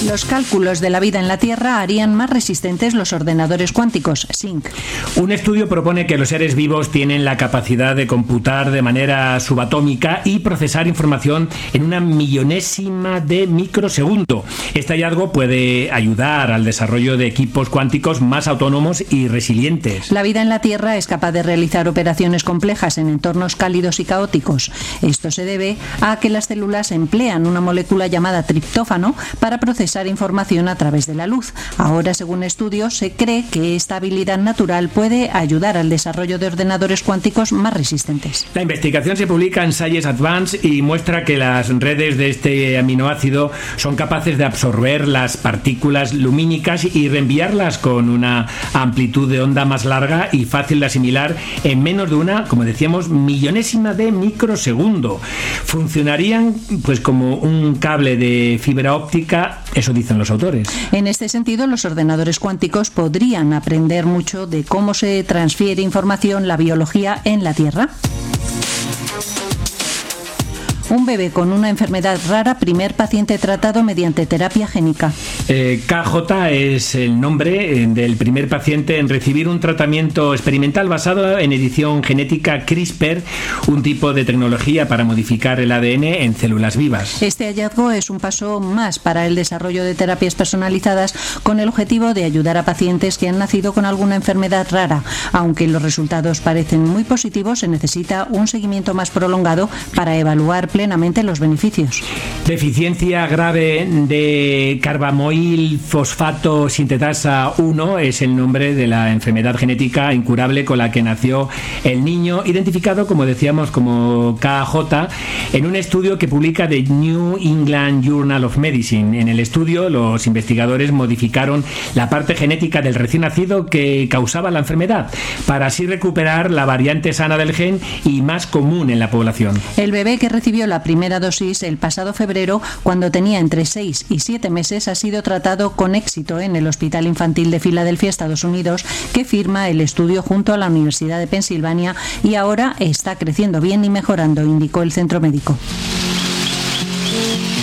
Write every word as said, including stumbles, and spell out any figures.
Los cálculos de la vida en la Tierra harían más resistentes los ordenadores cuánticos, S I N C. Un estudio propone que los seres vivos tienen la capacidad de computar de manera subatómica y procesar información en una millonésima de microsegundo. Este hallazgo puede ayudar al desarrollo de equipos cuánticos más autónomos y resilientes. La vida en la Tierra es capaz de realizar operaciones complejas en entornos cálidos y caóticos. Esto se debe a que las células emplean una molécula llamada triptófano para procesar información a través de la luz. Ahora, según estudios, se cree que esta habilidad natural puede ayudar al desarrollo de ordenadores cuánticos más resistentes. La investigación se publica en Science Advance y muestra que las redes de este aminoácido son capaces de absorber las partículas lumínicas y reenviarlas con una amplitud de onda más larga y fácil de asimilar en menos de una, como decíamos, millonésima de microsegundo. Funcionarían pues como un cable de fibra óptica. Eso dicen los autores. En este sentido, los ordenadores cuánticos podrían aprender mucho de cómo se transfiere información, la biología en la Tierra. Un bebé con una enfermedad rara, primer paciente tratado mediante terapia génica. Eh, K J es el nombre del primer paciente en recibir un tratamiento experimental basado en edición genética CRISPR, un tipo de tecnología para modificar el A D N en células vivas. Este hallazgo es un paso más para el desarrollo de terapias personalizadas con el objetivo de ayudar a pacientes que han nacido con alguna enfermedad rara. Aunque los resultados parecen muy positivos, se necesita un seguimiento más prolongado para evaluar plenamente los beneficios. Deficiencia grave de carbamoil fosfato sintetasa uno es el nombre de la enfermedad genética incurable con la que nació el niño, identificado, como decíamos, como K J, en un estudio que publica The New England Journal of Medicine. En el estudio, los investigadores modificaron la parte genética del recién nacido que causaba la enfermedad, para así recuperar la variante sana del gen y más común en la población. El bebé que recibió la primera dosis el pasado febrero, cuando tenía entre seis y siete meses, ha sido tratado con éxito en el Hospital Infantil de Filadelfia, Estados Unidos, que firma el estudio junto a la Universidad de Pensilvania, y ahora está creciendo bien y mejorando, indicó el centro médico.